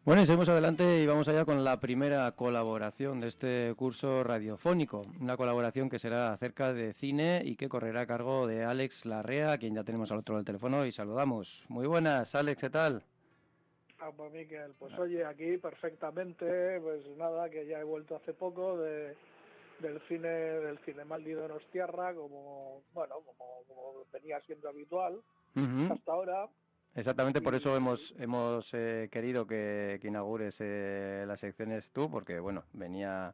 Bueno, y seguimos adelante y vamos allá con la primera colaboración de este curso radiofónico. Una colaboración que será acerca de cine y que correrá a cargo de Alex Larrea, a quien ya tenemos al otro del teléfono y saludamos. Muy buenas, Alex, ¿qué tal? Pues Miquel, pues oye, aquí perfectamente, pues nada, que ya he vuelto hace poco del cine Maldi de Donostiarra, como venía siendo habitual hasta ahora. Exactamente, por eso hemos querido que inaugures las secciones tú, porque bueno, venía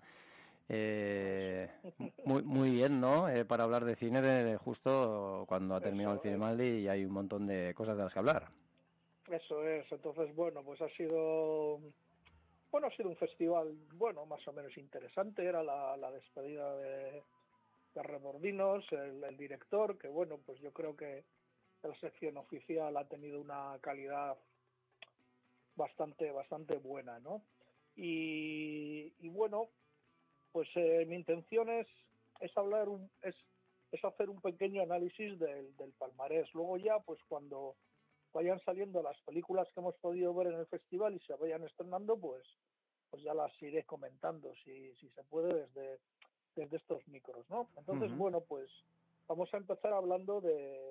muy bien, ¿no? Para hablar de cine justo cuando ha terminado el Cinemaldi y hay un montón de cosas de las que hablar. Eso es, entonces bueno, pues ha sido un festival, bueno, más o menos interesante. Era la despedida de Remordinos, el director, que bueno, pues yo creo que la sección oficial ha tenido una calidad bastante buena, ¿no? Y bueno, pues mi intención es hacer un pequeño análisis del palmarés. Luego ya, pues cuando vayan saliendo las películas que hemos podido ver en el festival y se vayan estrenando, pues ya las iré comentando, si se puede, desde estos micros, ¿no? Entonces, bueno, pues vamos a empezar hablando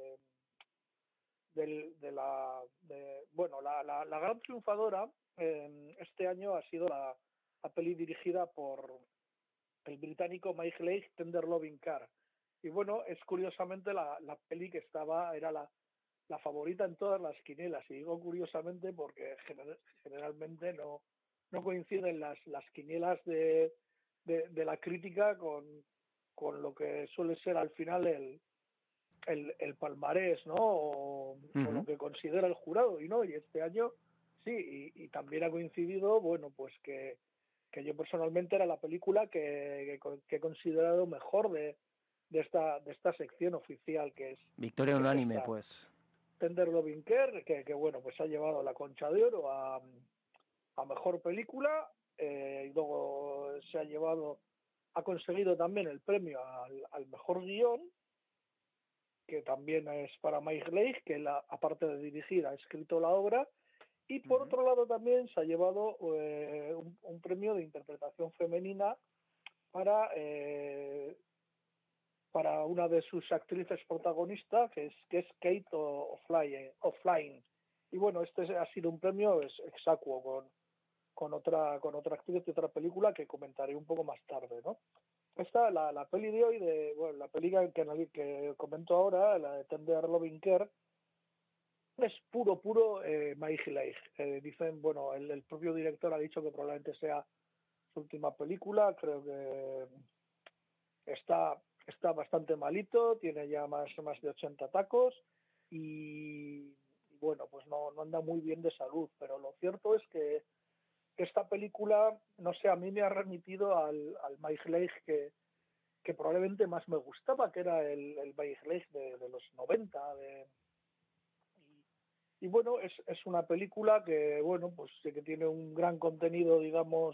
la gran triunfadora este año ha sido la peli dirigida por el británico Mike Leigh, Tender Loving Car. Y bueno, es curiosamente la peli que era la favorita en todas las quinielas. Y digo curiosamente porque generalmente no coinciden las quinielas de la crítica con lo que suele ser al final el palmarés, ¿no? O lo que considera el jurado. Y este año sí, y también ha coincidido, bueno, pues que yo personalmente era la película que he considerado mejor de esta sección oficial, que es Victoria unánime, pues. Tender Loving Care, que bueno, pues ha llevado la Concha de Oro a mejor película, y luego ha conseguido también el premio al mejor guión, que también es para Mike Leigh, que aparte de dirigir ha escrito la obra. Y por otro lado también se ha llevado un premio de interpretación femenina para una de sus actrices protagonistas, que es Kate O'Flynn. Y bueno, este ha sido un premio exacuo con otra actriz de otra película que comentaré un poco más tarde, ¿no? Esta, la peli de hoy, la peli que comento ahora, la de Tender Loving Care, es puro Mike Leigh. Dicen, bueno, el propio director ha dicho que probablemente sea su última película. Creo que está bastante malito, tiene ya más de 80 tacos y bueno, pues no anda muy bien de salud. Pero lo cierto es que esta película, no sé, a mí me ha remitido al Mike Leigh que probablemente más me gustaba, que era el Mike Leigh de los 90, y bueno, es una película que, bueno, pues sí que tiene un gran contenido, digamos,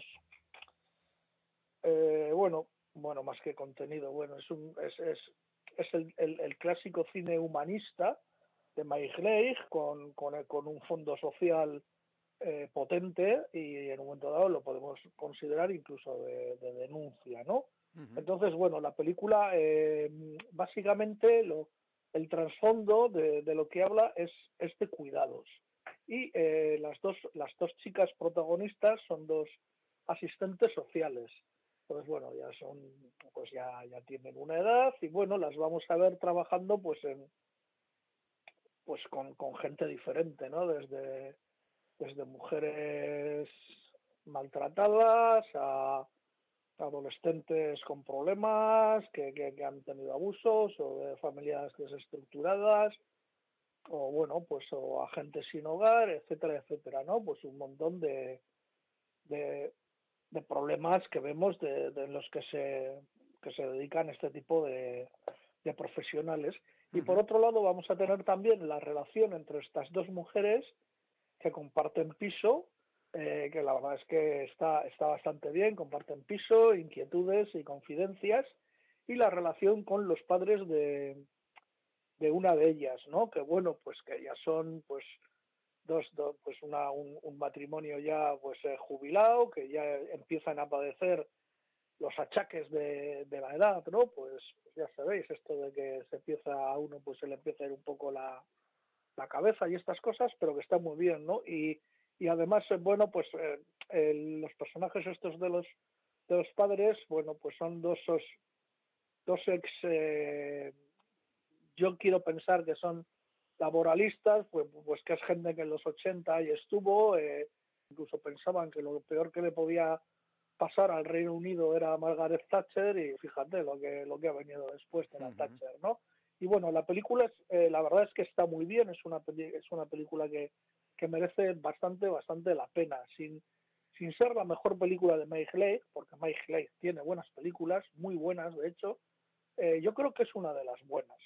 más que contenido, bueno, es el clásico cine humanista de Mike Leigh con un fondo social potente, y en un momento dado lo podemos considerar incluso de denuncia, ¿no? Entonces, bueno, la película básicamente el trasfondo de lo que habla es de cuidados. Y las dos chicas protagonistas son dos asistentes sociales. Entonces, bueno, ya tienen una edad y bueno, las vamos a ver trabajando pues con gente diferente, ¿no? Desde mujeres maltratadas a adolescentes con problemas que han tenido abusos, o de familias desestructuradas, o bueno, pues o a gente sin hogar, etcétera, ¿no? Pues un montón de problemas que vemos de los que se dedican este tipo de profesionales. Y por otro lado vamos a tener también la relación entre estas dos mujeres que comparten piso, que la verdad es que está bastante bien, comparten piso, inquietudes y confidencias, y la relación con los padres de una de ellas, ¿no? Que bueno, pues que ya son pues pues un matrimonio ya pues jubilado, que ya empiezan a padecer los achaques de la edad, ¿no? Pues ya sabéis, esto de que se empieza a uno, pues se le empieza a ir un poco la cabeza y estas cosas, pero que está muy bien, ¿no? Y además, bueno, pues los personajes estos de los padres, bueno, pues son dos ex, yo quiero pensar que son laboralistas, pues que es gente que en los 80 ahí estuvo, incluso pensaban que lo peor que le podía pasar al Reino Unido era Margaret Thatcher, y fíjate lo que ha venido después de la Thatcher, ¿no? Y bueno, la película la verdad es que está muy bien, es una película que merece bastante la pena, sin ser la mejor película de Mike Leigh, porque Mike Leigh tiene buenas películas, muy buenas de hecho. Yo creo que es una de las buenas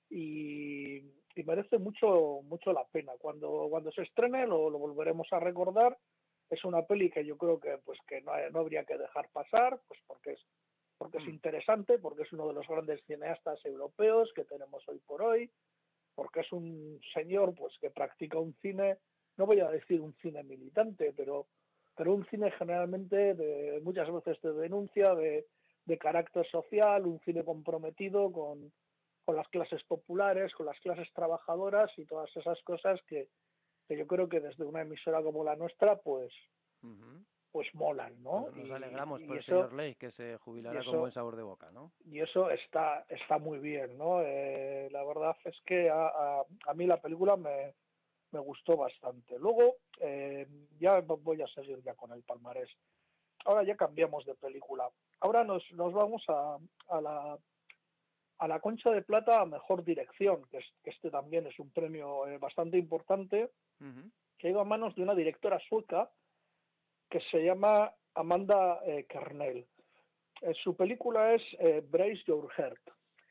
y merece mucho la pena. Cuando se estrene lo volveremos a recordar. Es una peli que yo creo que pues que no habría que dejar pasar, pues porque es interesante, porque es uno de los grandes cineastas europeos que tenemos hoy por hoy, porque es un señor pues que practica un cine, no voy a decir un cine militante, pero un cine generalmente muchas veces de denuncia, de carácter social, un cine comprometido con las clases populares, con las clases trabajadoras y todas esas cosas que yo creo que desde una emisora como la nuestra, pues molan, ¿no? Pues nos alegramos por y el eso, señor Leigh, que se jubilará con buen eso, sabor de boca, ¿no? y eso está muy bien, ¿no? La verdad es que a mí la película me gustó bastante. Luego, ya voy a seguir ya con el palmarés. Ahora ya cambiamos de película. Ahora nos vamos a la Concha de Plata a Mejor Dirección, que este también es un premio bastante importante, que ha ido a manos de una directora sueca que se llama Amanda Kernell. Su película es Brace Your Heart.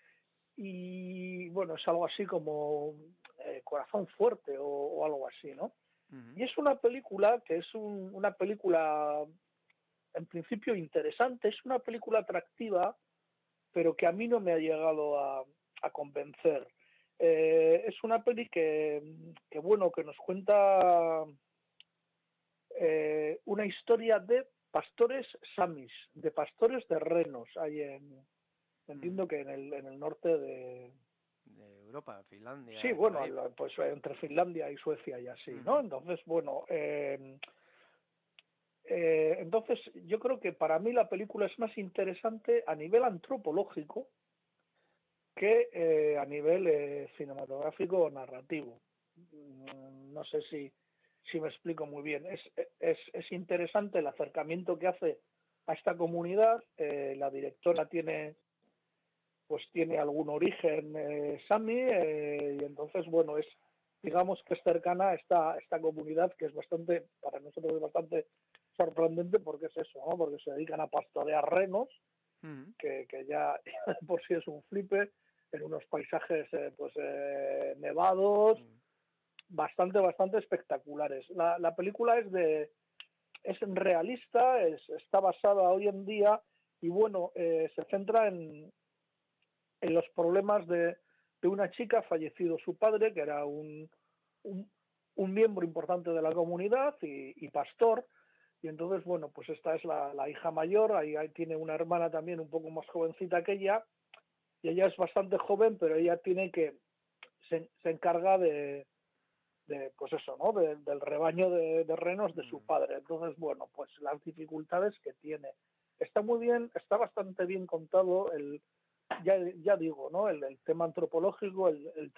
Y bueno, es algo así como Corazón Fuerte o algo así, ¿no? Y es una película que es una película en principio interesante, es una película atractiva, pero que a mí no me ha llegado a convencer. Es una peli que bueno, que nos cuenta una historia de pastores samis, de pastores de renos, ahí entiendo que en el norte de Europa, Finlandia, sí, por bueno, ahí. pues entre Finlandia y Suecia y así, ¿no? Entonces, bueno, entonces yo creo que para mí la película es más interesante a nivel antropológico que a nivel cinematográfico o narrativo. No sé si me explico muy bien. Es interesante el acercamiento que hace a esta comunidad. La directora tiene algún origen sami, y entonces, bueno, digamos que es cercana a esta comunidad, que es bastante, para nosotros es bastante sorprendente, porque es eso, ¿no? Porque se dedican a pastorear renos, que ya por sí es un flipe, en unos paisajes nevados, bastante espectaculares. La película es realista, está basada hoy en día, y bueno, se centra en los problemas de una chica, fallecido su padre, que era un miembro importante de la comunidad y pastor, y entonces, bueno, pues esta es la hija mayor, ahí tiene una hermana también un poco más jovencita que ella, y ella es bastante joven, pero ella se encarga pues eso, ¿no? Del rebaño de renos de su padre. Entonces, bueno, pues las dificultades que tiene. Está muy bien, está bastante bien contado ya digo, ¿no? El tema antropológico, el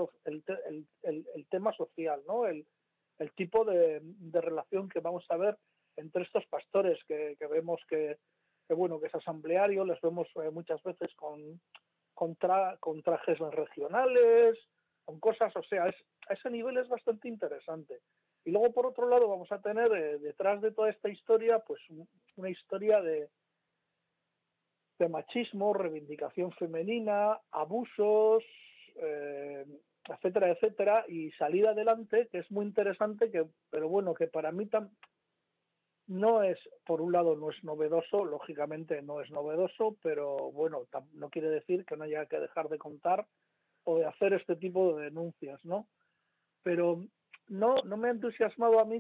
tema social, ¿no? El tipo de relación que vamos a ver entre estos pastores que vemos que bueno, que es asambleario, les vemos muchas veces con trajes regionales, con cosas, o sea, a ese nivel es bastante interesante. Y luego, por otro lado, vamos a tener detrás de toda esta historia, pues una historia de machismo, reivindicación femenina, abusos, etcétera, etcétera, y salir adelante, que es muy interesante, pero bueno, que para mí no es, por un lado no es novedoso, lógicamente no es novedoso, pero bueno, no quiere decir que no haya que dejar de contar o de hacer este tipo de denuncias, ¿no? Pero no me ha entusiasmado a mí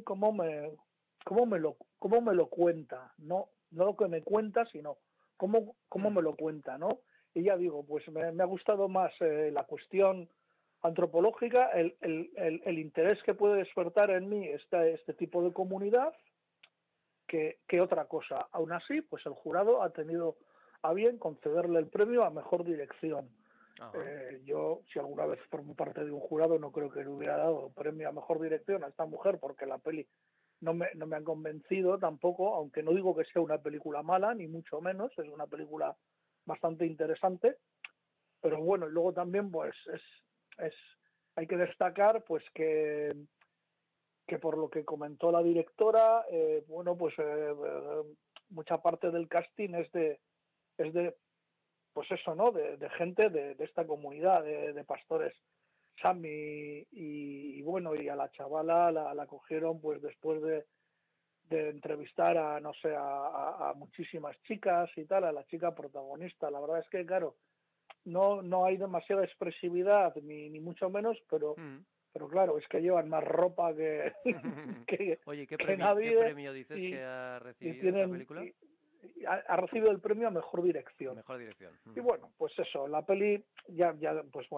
cómo me lo cuenta, no lo que me cuenta, sino cómo me lo cuenta, ¿no? Y ya digo, pues me ha gustado más la cuestión antropológica, el interés que puede despertar en mí este tipo de comunidad, que otra cosa. Aún así, pues el jurado ha tenido a bien concederle el premio a mejor dirección. Yo, si alguna vez formo parte de un jurado, no creo que le hubiera dado premio a mejor dirección a esta mujer, porque la peli no me han convencido tampoco, aunque no digo que sea una película mala, ni mucho menos, es una película bastante interesante, pero bueno, y luego también pues hay que destacar pues que por lo que comentó la directora, bueno, pues mucha parte del casting es de pues eso, ¿no? De gente de esta comunidad de pastores Sami y bueno, y a la chavala la cogieron pues después de entrevistar a, no sé, a muchísimas chicas y tal, a la chica protagonista. La verdad es que, claro, no hay demasiada expresividad, ni mucho menos, pero claro, es que llevan más ropa Oye, que qué nadie premio dices y, que ha y recibido esta tienen... película? Y ha recibido el premio a mejor dirección. Mejor dirección. Y bueno, pues eso, la peli ya pues bueno,